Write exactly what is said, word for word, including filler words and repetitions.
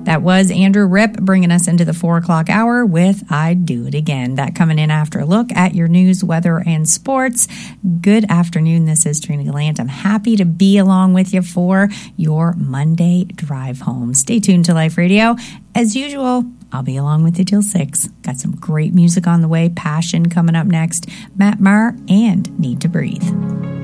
That was Andrew Ripp bringing us into the four o'clock hour with I'd Do It Again. That coming in after a look at your news, weather, and sports. Good afternoon. This is Trina Gallant. I'm happy to be along with you for your Monday drive home. Stay tuned to Life Radio. As usual, I'll be along with you till six. Got some great music on the way. Passion coming up next. Matt Maher and Need to Breathe.